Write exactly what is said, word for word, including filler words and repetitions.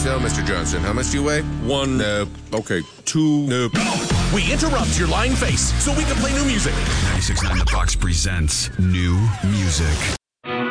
So, Mister Johnson, how much do you weigh? One. Nope. Okay, two. Nope. We interrupt your lying face so we can play new music. ninety-six point nine The Box presents new music.